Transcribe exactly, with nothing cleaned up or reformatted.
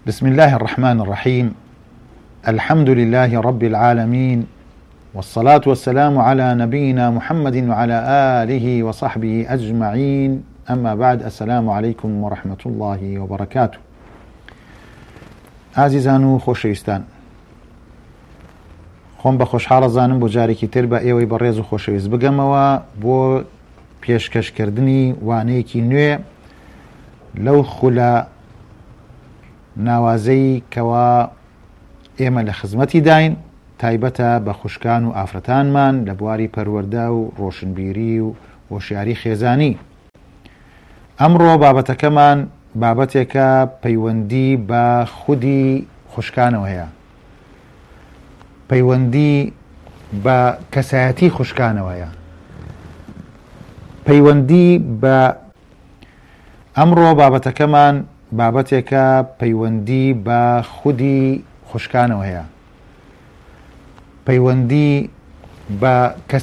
بسم الله الرحمن الرحيم. الحمد لله رب العالمين، والصلاة والسلام على نبينا محمد وعلى آله وصحبه أجمعين. أما بعد، السلام عليكم ورحمة الله وبركاته. عزیزان و خۆشەویستان، خۆم بە خۆشحاڵە زانم بۆ جارێکی تر بە ئێوەی بەڕێز و خۆشەویست بگەمەوە بۆ پێشکەشکردنی وانەیەکی نوێ لەو خولە ناوازەی کەوا ئێمە لە خزمەتی داین، تایبەتە بە خوشکان و ئافرەتانمان لە بواری پەروەردە و ڕۆشنبیری و هۆشیاری خێزانی. ئەمڕۆ بابەتەکەمان بابەتێکە پەیوەندی بە خودی خوشکانەوە هەیە، پەیوەندی بە کەسایەتی خوشکانەوە هەیە، پەیوەندی بە ئەمڕۆ بابەتەکەمان بابەتێکە پەیوەندی بە خودی خوشکانەوە هەیە، پەیوەندی بە